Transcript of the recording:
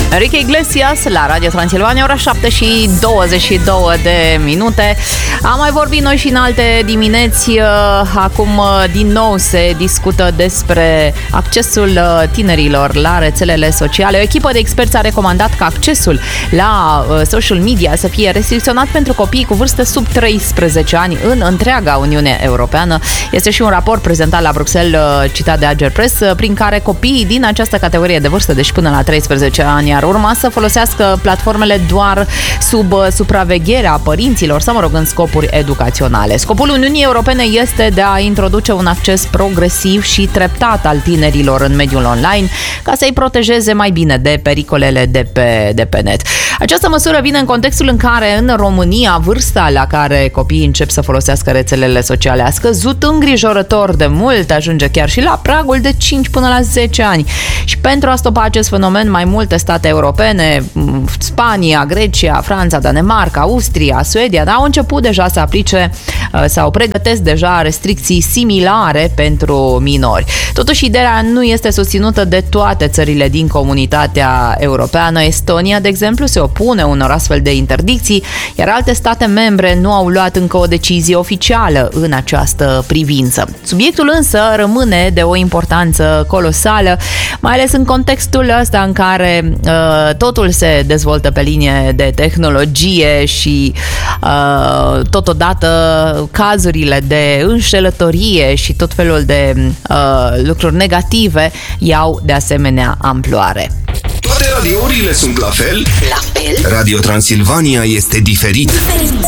Enrique Iglesias la Radio Transilvania, ora 7:22 de minute. Am mai vorbit noi și în alte dimineți. Acum din nou se discută despre accesul tinerilor la rețelele sociale. O echipă de experți a recomandat ca accesul la social media să fie restricționat pentru copiii cu vârstă sub 13 ani în întreaga Uniune Europeană. Este și un raport prezentat la Bruxelles, citat de Ager Press, prin care copiii din această categorie de vârstă, deci până la 13 ani, ar urma să folosească platformele doar sub supravegherea părinților sau, în scopuri educaționale. Scopul Uniunii Europene este de a introduce un acces progresiv și treptat al tinerilor în mediul online, ca să-i protejeze mai bine de pericolele de pe net. Această măsură vine în contextul în care în România vârsta la care copiii încep să folosească rețelele sociale a scăzut îngrijorător de mult, ajunge chiar și la pragul de 5 până la 10 ani. Și pentru a stopa acest fenomen, mai multe state europene, Spania, Grecia, Franța, Danemarca, Austria, Suedia, au început deja să aplice sau pregătesc deja restricții similare pentru minori. Totuși, ideea nu este susținută de toate țările din comunitatea europeană. Estonia, de exemplu, se opune unor astfel de interdicții, iar alte state membre nu au luat încă o decizie oficială în această privință. Subiectul însă rămâne de o importanță colosală, mai ales în contextul ăsta în care totul se dezvoltă pe linie de tehnologie și totodată cazurile de înșelătorie și tot felul de lucruri negative iau de asemenea amploare. Toate radiourile sunt la fel? La fel? Radio Transilvania este diferit.